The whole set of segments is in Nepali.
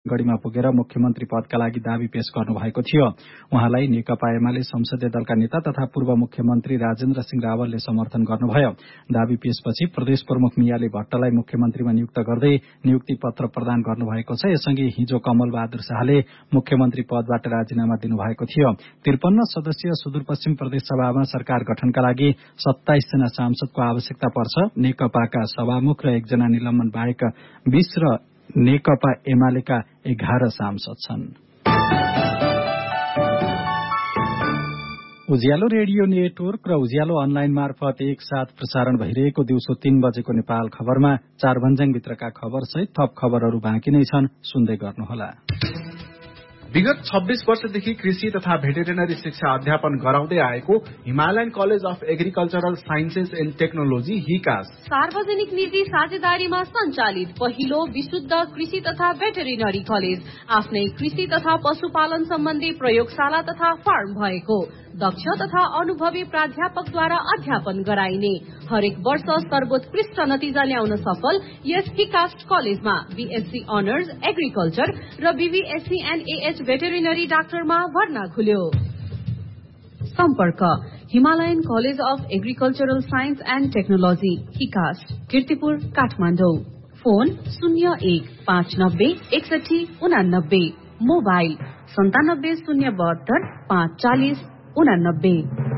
गढीमा पुगेर मुख्यमन्त्री पदका लागि दावी पेश गर्नुभएको थियो। उहाँलाई नेकपा एमाले संसदीय दलका नेता तथा पूर्व मुख्यमन्त्री राजेन्द्र सिंह रावलले समर्थन गर्नुभयो। दावी पेशपछि प्रदेश प्रमुख मियाले भट्टलाई मुख्यमन्त्रीमा नियुक्त गर्दै नियुक्ति पत्र प्रदान गर्नुभएको छ। यससँगै हिजो कमल बहादुर शाहले मुख्यमन्त्री पदबाट राजीनामा दिनुभएको थियो। 53 सदस्यीय सुदूरपश्चिम प्रदेश सभामा सरकार गठनका लागि 27 जना सांसदको आवश्यकता पर्छ। नेकपाका सभामुख र 1 जना निलम्बन बाहेक 20 र नेकपा एमालेका 11 सांसद छन्। उज्यालो रेडियो नेटवर्क र उज्यालो अनलाइन मार्फत एकसाथ प्रसारण भइरहेको दिउँसो 3 बजेको नेपाल खबरमा 4 भन्ज्याङभित्रका खबर सहित थप खबरहरू बाँकी नै छन्, सुन्दै गर्नुहोला। विगत 26 वर्षदेखि कृषि तथा भेटेरिनरी शिक्षा अध्यापन गराउँदै आएको Himalayan college of agricultural sciences and technology हिकास सार्वजनिक निजी साझेदारीमा सञ्चालित पहिलो विशुद्ध कृषि तथा भेटेरिनरी कलेज, आफ्नै कृषि तथा पशुपालन सम्बन्धी प्रयोगशाला तथा फार्म भएको, दक्ष तथा अनुभवी प्राध्यापकद्वारा अध्यापन गराइने, हरेक वर्ष सर्वोत्कृष्ट नतिजा ल्याउन सफल यस हिकास्ट कलेजमा बीएससी अनर्स एग्रिकल्चर र बीबीएससी एन्ड एएच भेटेरिनरी डाक्टरमा भर्ना खुल्यो। सम्पर्क Himalayan college of agricultural science and technology हिकास्ट, Kirtipur, Kathmandu. Phone 01596189, mobile 9702254089।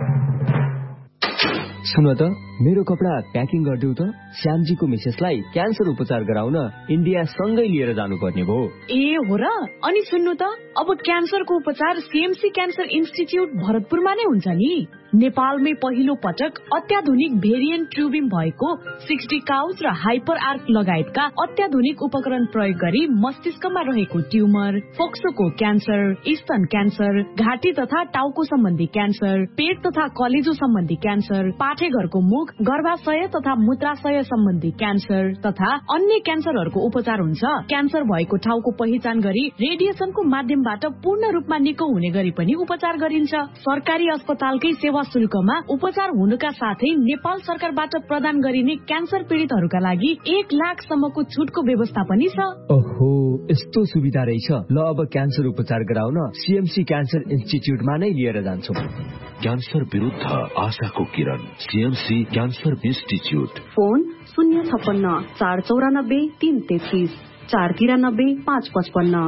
सुन त, मेरो कपडा प्याकिङ गरिदेऊ त। श्यामजीको मिसेसलाई क्यान्सर उपचार गराउन इन्डिया सँगै लिएर जानुपर्ने भयो। ए हो र? अनि सुन्नु त, अब क्यान्सरको उपचार सीएमसी क्यान्सर इन्स्टिच्युट भरतपुरमा नै हुन्छ नि। नेपालमै पहिलो पटक अत्याधुनिक भेरिएन्ट ट्युबिङ भएको 60 काउच र हाइपर आर्क लगायतका अत्याधुनिक उपकरण प्रयोग गरी मस्तिष्कमा रहेको ट्युमर, फोक्सोको क्यान्सर, स्तन क्यान्सर, घाँटी तथा टाउको सम्बन्धी क्यान्सर, पेट तथा कलेजो सम्बन्धी क्यान्सर, पाठेघरको मुख, गर्भाशय तथा मूत्राशय सम्बन्धी क्यान्सर तथा अन्य क्यान्सरहरूको उपचार हुन्छ। क्यान्सर भएको ठाउँको पहिचान गरी रेडिएसनको माध्यमबाट पूर्ण रूपमा निको हुने गरी पनि उपचार गरिन्छ। सरकारी अस्पतालकै सेवा शुल्कमा उपचार हुनुका साथै नेपाल सरकारबाट प्रदान गरिने क्यान्सर पीडितहरूका लागि 1 लाखसम्मको छुटको व्यवस्था पनि छ। ओहो, यस्तो सुविधा रहेछ। ल, अब क्यान्सर उपचार गराउन सीएमसी क्यान्सर इन्स्टिच्युटमा नै लिएर जान्छौँ। क्यान्सर विरुद्ध आशाको किरण, सीएमसी क्यान्सर इन्स्टिच्युट। फोन 056 494 333 493 555।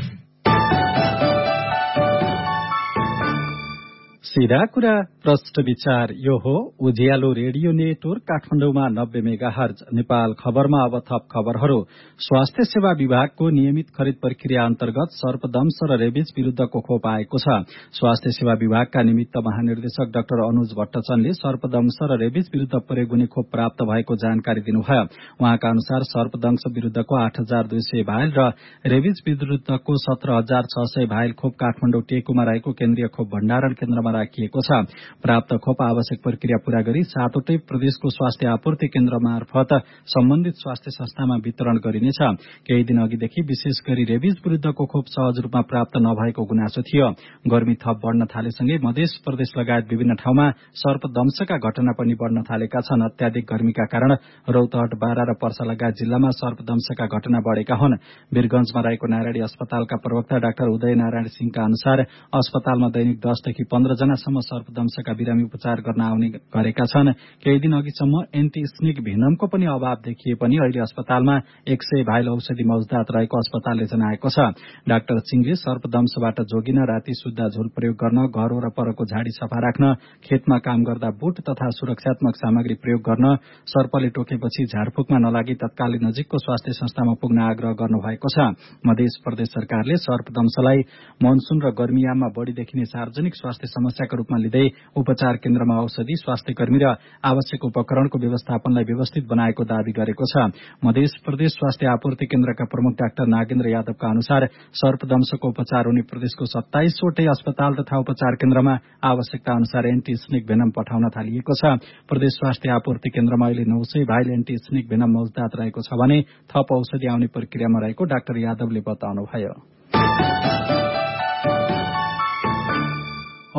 सीधा कुरा प्रश्न विचार, यो हो उज्यालो रेडियो नेटवर्क काठमाडौँमा 90 मेगाहर्ज। नेपाल खबरमा अब थप खबरहरू। स्वास्थ्य सेवा विभागको नियमित खरिद प्रक्रिया अन्तर्गत सर्पदंश र रेबिज विरुद्धको खोप आएको छ। स्वास्थ्य सेवा विभागका निमित्त महानिर्देशक डाक्टर अनुज भट्टचनले सर्पदंश र रेबिज विरुद्ध प्रयोग हुने खोप प्राप्त भएको जानकारी दिनुभयो। उहाँका अनुसार सर्पदंश विरुद्धको 8200 भाइल र रेबिज विरुद्धको 17600 भाइल खोप काठमाडौँ टेकुमा रहेको केन्द्रीय खोप भण्डारण केन्द्रमा राखिएको छ। प्राप्त खोप आवश्यक प्रक्रिया पूरा गरी 7वटै प्रदेशको स्वास्थ्य आपूर्ति केन्द्र मार्फत सम्बन्धित स्वास्थ्य संस्थामा वितरण गरिनेछ। केही दिन अघिदेखि विशेष गरी रेबिज विरुद्धको खोप सहज रूपमा प्राप्त नभएको गुनासो थियो। गर्मी थप बढ्न थालेसँगै मध्य प्रदेश लगायत विभिन्न ठाउँमा सर्पदंशका घटना पनि बढ्न थालेका छन्। अत्याधिक गर्मीका कारण रौतहट, बारा र पर्सा लगायत जिल्लामा सर्पदंशका घटना बढेका हुन्। वीरगंजमा रहेको नारायणी अस्पतालका प्रवक्ता डाक्टर उदय नारायण सिंहका अनुसार अस्पतालमा दैनिक 10 देखि 15 जनासम्म सर्पदंशका बिरामी उपचार गर्न आउने गरेका छन्। केही दिन अघिसम्म एन्टी स्नेक भेनमको पनि अभाव देखिए पनि अहिले अस्पतालमा 100 भाइल औषधि मौजदात रहेको अस्पतालले जनाएको छ। डाक्टर सिंहले सर्पदंशबाट जोगिन राति सुत्दा झोल प्रयोग गर्न, घर वरपरको झाडी सफा राख्न, खेतमा काम गर्दा बुट तथा सुरक्षात्मक सामग्री प्रयोग गर्न, सर्पले टोकेपछि झारफुकमा नलागी तत्कालै नजिकको स्वास्थ्य संस्थामा पुग्न आग्रह गर्नुभएको छ। मध्य प्रदेश सरकारले सर्पदंशलाई मनसून र गर्मीयाममा बढ़ी देखिने सार्वजनिक स्वास्थ्य समस्याका रूपमा लिँदै उपचार केन्द्रमा औषधि, स्वास्थ्य कर्मी र आवश्यक उपकरणको व्यवस्थापनलाई व्यवस्थित बनाएको दावी गरेको छ। मध्य प्रदेश स्वास्थ्य आपूर्ति केन्द्रका प्रमुख डाक्टर नागेन्द्र यादवका अनुसार सर्पदंशको उपचार हुने प्रदेशको 27 वटै अस्पताल तथा उपचार केन्द्रमा आवश्यकता अनुसार एन्टी स्नेक भेनम पठाउन थालिएको छ। प्रदेश स्वास्थ्य आपूर्ति केन्द्रमा अहिले 900 भाइल एन्टी स्नेक भेनम मौजदात रहेको छ भने थप औषधि आउने प्रक्रियामा रहेको डाक्टर यादवले बताउनुभयो।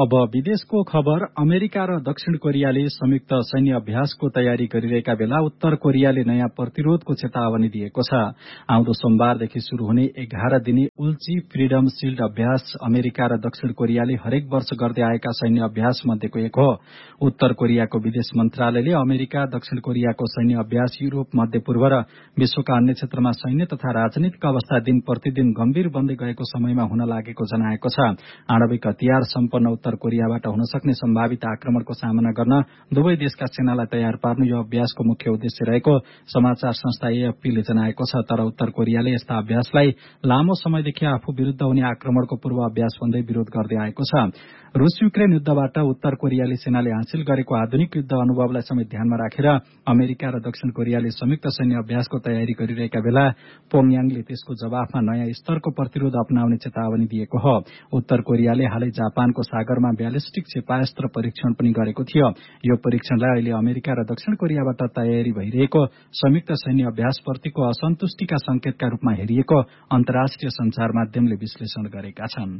अब विदेशको खबर। अमेरिका र दक्षिण कोरियाले संयुक्त सैन्य अभ्यासको तयारी गरिरहेका बेला उत्तर कोरियाले नयाँ प्रतिरोधको चेतावनी दिएको छ। आउँदो सोमबारदेखि शुरू हुने 11 दिने उल्ची फ्रीडम शिल्ड अभ्यास अमेरिका र दक्षिण कोरियाले हरेक वर्ष गर्दै आएका सैन्य अभ्यास मध्येको एक हो। उत्तर कोरियाको विदेश मन्त्रालयले अमेरिका दक्षिण कोरियाको सैन्य अभ्यास युरोप, मध्यपूर्व र विश्वका अन्य क्षेत्रमा सैन्य तथा राजनीतिक अवस्था दिन प्रतिदिन गम्भीर बन्दै गएको समयमा हुन लागेको जनाएको छ। आणविक हतियार सम्पन्न उत्तर कोरियाबाट हुन सक्ने सम्भावित आक्रमणको सामना गर्न दुवै देशका सेनालाई तयार पार्नु यो अभ्यासको मुख्य उद्देश्य रहेको समाचार संस्था एएफपीले जनाएको छ। तर उत्तर कोरियाले यस्ता अभ्यासलाई लामो समयदेखि आफू विरूद्ध हुने आक्रमणको पूर्व अभ्यास भन्दै विरोध गर्दै आएको छ। रूस युक्रेन युद्धबाट उत्तर कोरियाली सेनाले हासिल गरेको आधुनिक युद्ध अनुभवलाई समेत ध्यानमा राखेर अमेरिका र दक्षिण कोरियाले संयुक्त सैन्य अभ्यासको तयारी गरिरहेका बेला प्योङयाङले त्यसको जवाफमा नयाँ स्तरको प्रतिरोध अपनाउने चेतावनी दिएको हो। उत्तर कोरियाले हालै जापानको सागरमा ब्यालिस्टिक क्षेपास्त्र परीक्षण पनि गरेको थियो। यो परीक्षणलाई अहिले अमेरिका र दक्षिण कोरियाबाट तयारी भइरहेको संयुक्त सैन्य अभ्यासप्रतिको असन्तुष्टिका संकेतका रूपमा हेरिएको अन्तर्राष्ट्रिय संचार माध्यमले विश्लेषण गरेका छन्।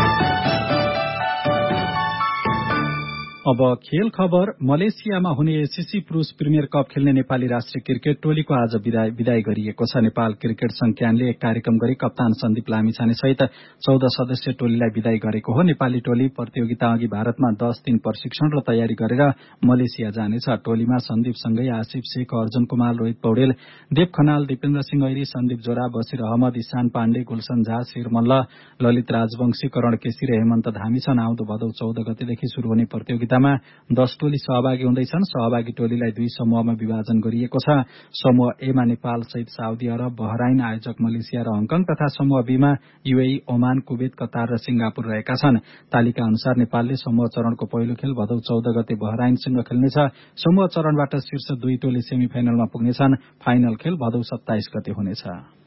अब खेल खबर। मलेसियामा हुने एसीसी पुरूष प्रिमियर कप खेल्ने नेपाली राष्ट्रिय क्रिकेट टोलीको आज विदाई गरिएको छ। नेपाल क्रिकेट संज्ञानले एक कार्यक्रम गरी कप्तान सन्दीप लामिछाने सहित 14 सदस्यीय टोलीलाई विदाई गरेको हो। नेपाली टोली प्रतियोगिता अघि भारतमा 10 दिन प्रशिक्षण र तयारी गरेर मलेसिया जानेछ। टोलीमा सन्दीपसँगै आसिफ शेख, अर्जुन कुमार, रोहित पौडेल, देव खनाल, दिपेन्द्र सिंह ऐरी, सन्दीप जोरा, बसिर अहमद, इशान पाण्डे, गुलशन झा, शेर मल्ल, ललित राजवंशी, करण केसी र हेमन्त धामी छन्। आउँदो भदौ 14 गतेदेखि शुरू हुने प्रतियोगितामा 10 टोली सहभागी हुँदैछन्। सहभागी टोलीलाई 2 समूहमा विभाजन गरिएको छ। समूह ए मा नेपाल सहित साउदी अरब, बहराइन, आयोजक मलेसिया र हङकङ तथा समूह बी मा यूएई, ओमान, कुवेत, कतार र सिंगापुर रहेका छन्। तालिका अनुसार नेपालले समूह चरणको पहिलो खेल भदौ 14 गते बहराइनसँग खेल्नेछ। समूह चरणबाट शीर्ष 2 टोली सेमी फाइनलमा पुग्नेछन्। फाइनल खेल भदौ 27 गते हुनेछ।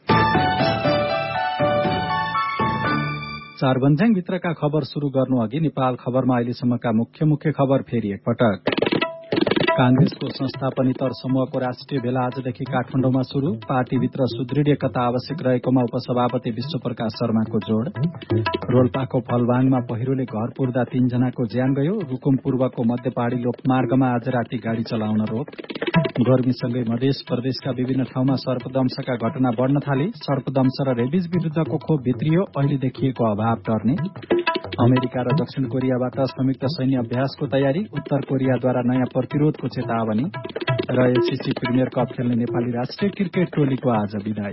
चारबन्ज्याङ भित्रका खबर शुरू गर्नु अघि नेपाल खबरमा अहिलेसम्मका मुख्य खबर फेरि एकपटक। कांग्रेसको संस्थापनेतर समूहको राष्ट्रिय भेला आजदेखि काठमाडौँमा शुरू। पार्टीभित्र सुदृढ एकता आवश्यक रहेकोमा उपसभापति विश्वप्रकाश शर्माको जोड। रोल्पाको फलबाङमा पहिरोले घर पुर्दा 3 जनाको ज्यान गयो। रुकुम पूर्वको मध्यपहाडी लोकमार्गमा आज राति गाड़ी चलाउन रोक। गर्मीसँगै मध्य प्रदेशका विभिन्न ठाउँमा सर्पदंशका घटना बढ्न थाले। सर्पदंश र रेबिज विरुद्धको खोप भित्रियो, अहिले देखिएको अभाव टर्ने। अमेरिका र दक्षिण कोरियाबाट संयुक्त सैन्य अभ्यासको तयारी। उत्तर कोरियाद्वारा नयाँ प्रतिरोधको चेतावनी र एसीसी प्रिमियर कप खेल्ने नेपाली राष्ट्रिय क्रिकेट टोलीको आज विदाई।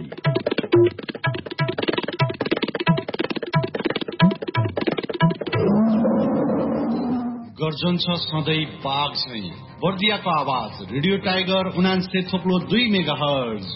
गर्जन छ सधैँ बाघ चाहिँ बर्दियाको आवाज radio tiger 89.2 megahertz.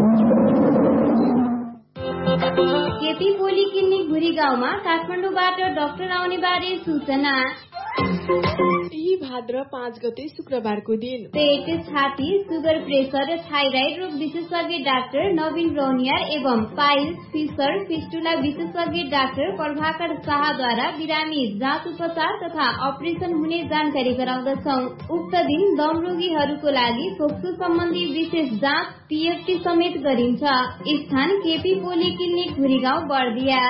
KP polyclinic भुरी गाउँमा काठमाडौँबाट डाक्टर आउने बारे सूचना। यही भाद्र 5 गते शुक्रबारको दिन पेट, छाती, सुगर, प्रेसर र थाइराइड रोग विशेषज्ञ डाक्टर नवीन रौनियार एवं पाइल्स, फिसर, फिस्टुला विशेषज्ञ डाक्टर प्रभाकर शाहद्वारा बिरामी जाँच, उपचार तथा अपरेसन हुने जानकारी गराउँदछौं। उक्त दिन दम रोगीहरूको लागि फोक्सो सम्बन्धी विशेष जाँच पीएफटी समेत गरिन्छ। स्थान केपी पोलिक्लिनिक भुरीगाउँ बर्दिया।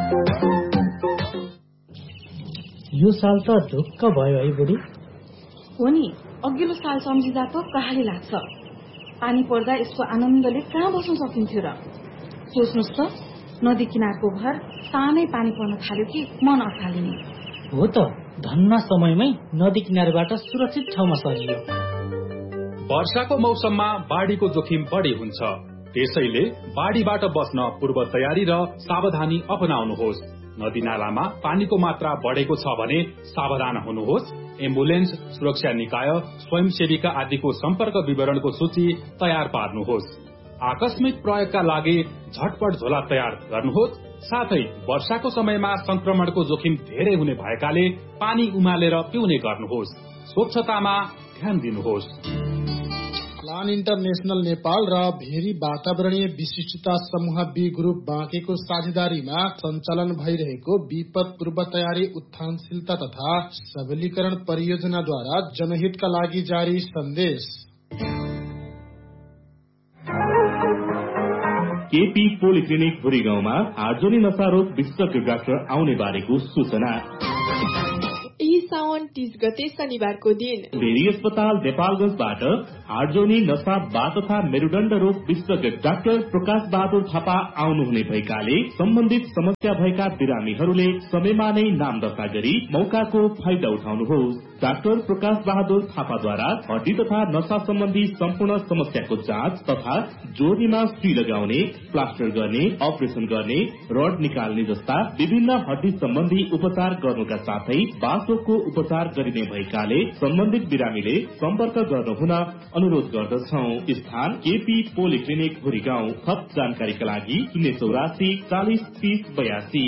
यो साल त ढुक्क भयो है बुढी। हो नि, अघिल्लो साल सम्झिँदा त कहाली लाग्छ। पानी पर्दा यसको आनन्दले कहाँ बस्न सकिन्थ्यो र। सोच्नुहोस् त, नदी किनारको घर सानै पानी पर्न थाल्यो कि मन अठालिने। हो त, धन्न समयमै नदी किनारबाट सुरक्षित ठाउँमा सजियो। वर्षाको मौसममा बाढीको जोखिम बढी हुन्छ, त्यसैले बाढीबाट बस्न पूर्व तयारी र सावधानी अपनाउनुहोस्। नदी नालामा पानीको मात्रा बढेको छ भने सावधान हुनुहोस्। एम्बुलेन्स, सुरक्षा निकाय, स्वयंसेविका आदिको सम्पर्क विवरणको सूची तयार पार्नुहोस्। आकस्मिक प्रयोगका लागि झटपट झोला तयार गर्नुहोस्। साथै वर्षाको समयमा संक्रमणको जोखिम धेरै हुने भएकाले पानी उमालेर पिउने गर्नुहोस्। स्वच्छतामा ध्यान दिनुहोस्। प्लान इन्टरनेशनल नेपाल र भेरी वातावरणीय विशिष्टता समूह बी ग्रुप बाँकेको साझेदारीमा सञ्चालन भइरहेको विपद पूर्व तयारी, उत्थानशीलता तथा सबलीकरण परियोजनाद्वारा जनहितका लागि जारी सन्देश। केपी पोलिक्लिनिक भुरीगाउँमा आर्जनी नसारोग विशेषज्ञ डाक्टर आउने बारेको सूचना। यही साउन 30 गते शनिबारको दिन। भेरी अस्पताल नेपालगञ्जबाट हार्टजोनी नसा बाथ तथा मेरुदण्ड रोग विशेषज्ञ डाक्टर प्रकाश बहादुर थापा आउनुहुने भएकाले सम्बन्धित समस्या भएका बिरामीहरूले समयमा नै नाम दर्ता गरी मौकाको फाइदा उठाउनुहोस्। डाक्टर प्रकाश बहादुर थापाद्वारा हड्डी तथा नसा सम्बन्धी सम्पूर्ण समस्याको जाँच तथा जोर्नीमा सुई लगाउने, प्लास्टर गर्ने, अपरेसन गर्ने, रड निकाल्ने जस्ता विभिन्न हड्डी सम्बन्धी उपचार गर्नुका साथै बाथरोगको उपचार गरिने भएकाले सम्बन्धित बिरामीले सम्पर्क गर्नुहुन अनुरोध गर्दछौं। स्थान केपी पोलिक्लिनिक भुरीगाउँ। थप जानकारीका लागि 084 40 30 82।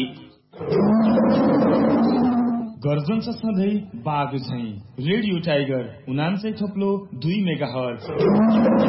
गर्जन छ सधैँ बाघ झैं। Radio tiger 99.2 megahertz.